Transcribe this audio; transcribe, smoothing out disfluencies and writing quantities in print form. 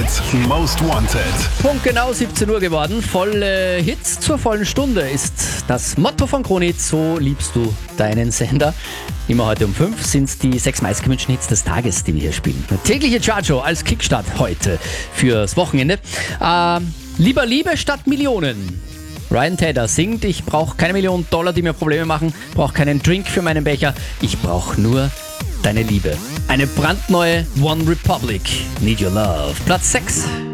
Hit Most Wanted. Punkt genau 17 Uhr geworden. Volle Hits zur vollen Stunde ist das Motto von Krone-Hit. So liebst du deinen Sender. Immer heute um 5 sind es die 6 meistgewünschten Hits des Tages, die wir hier spielen. Eine tägliche Chartshow als Kickstart heute fürs Wochenende. Lieber Liebe statt Millionen. Ryan Tedder singt, ich brauche keine Millionen $, die mir Probleme machen, brauche keinen Drink für meinen Becher, ich brauche nur deine Liebe. Eine brandneue One Republic, Need Your Love. Platz 6.